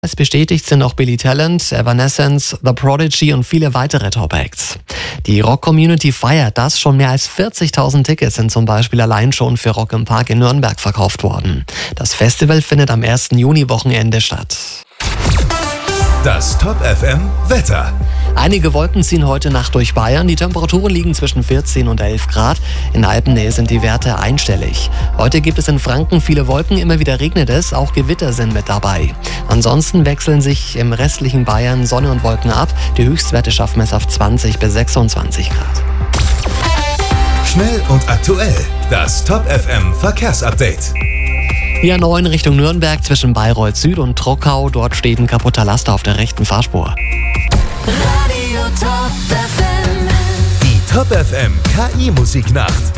Es bestätigt sind auch Billy Talent, Evanescence, The Prodigy und viele weitere Top-Acts. Die Rock-Community feiert das. Schon mehr als 40.000 Tickets sind zum Beispiel allein schon für Rock im Park in Nürnberg verkauft worden. Das Festival findet am 1. Juni-Wochenende statt. Das Top FM Wetter. Einige Wolken ziehen heute Nacht durch Bayern. Die Temperaturen liegen zwischen 14 und 11 Grad. In Alpennähe sind die Werte einstellig. Heute gibt es in Franken viele Wolken, immer wieder regnet es, auch Gewitter sind mit dabei. Ansonsten wechseln sich im restlichen Bayern Sonne und Wolken ab. Die Höchstwerte schaffen es auf 20 bis 26 Grad. Schnell und aktuell. Das Top FM Verkehrsupdate. Hier 9 Richtung Nürnberg zwischen Bayreuth Süd und Trockau. Dort steht ein kaputter Laster auf der rechten Fahrspur. Radio Top FM. Die Top FM KI Musiknacht.